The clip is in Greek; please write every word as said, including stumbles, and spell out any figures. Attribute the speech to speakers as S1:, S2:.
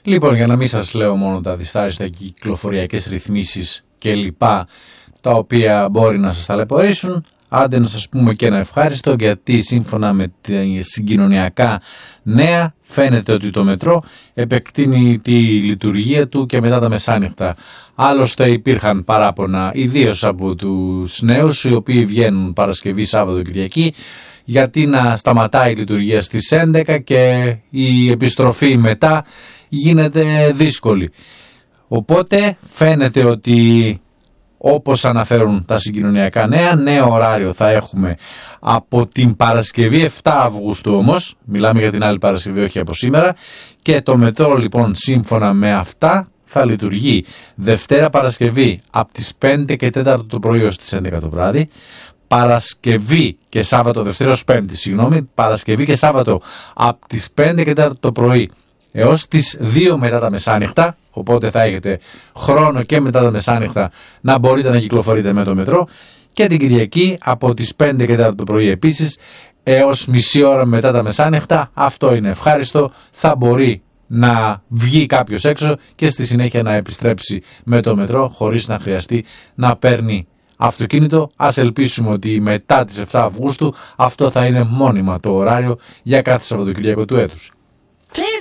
S1: Λοιπόν, για να μην σας λέω μόνο τα δυσάρεστα κυκλοφοριακές ρυθμίσεις και λοιπά, τα οποία μπορεί να σας ταλαιπωρήσουν, άντε να σας πούμε και ένα ευχάριστο, γιατί σύμφωνα με τα συγκοινωνιακά νέα φαίνεται ότι το μετρό επεκτείνει τη λειτουργία του και μετά τα μεσάνυχτα. Άλλωστε υπήρχαν παράπονα ιδίως από τους νέους, οι οποίοι βγαίνουν Παρασκευή, Σάββατο, Κυριακή, γιατί να σταματάει η λειτουργία στις έντεκα και η επιστροφή μετά γίνεται δύσκολη. Οπότε φαίνεται ότι, όπως αναφέρουν τα συγκοινωνιακά νέα, νέο ωράριο θα έχουμε από την Παρασκευή επτά Αυγούστου, όμως μιλάμε για την άλλη Παρασκευή, όχι από σήμερα, και το μετρό λοιπόν σύμφωνα με αυτά θα λειτουργεί Δευτέρα Παρασκευή από τις πέντε και τέσσερα το πρωί ως τις έντεκα το βράδυ, Παρασκευή και Σάββατο, Δευτέρα ως Πέμπτη, συγγνώμη, Παρασκευή και Σάββατο από τις πέντε και τέσσερα το πρωί έως τις δύο μετά τα μεσάνυχτα, οπότε θα έχετε χρόνο και μετά τα μεσάνυχτα να μπορείτε να κυκλοφορείτε με το μετρό, και την Κυριακή από τις πέντε και τέσσερα το πρωί επίσης έως μισή ώρα μετά τα μεσάνυχτα. Αυτό είναι ευχάριστο, θα μπορεί να βγει κάποιος έξω και στη συνέχεια να επιστρέψει με το μετρό χωρίς να χρειαστεί να παίρνει αυτοκίνητο. Ας ελπίσουμε ότι μετά τις επτά Αυγούστου αυτό θα είναι μόνιμα το ωράριο για κάθε Σαββατοκυριακό του έτους.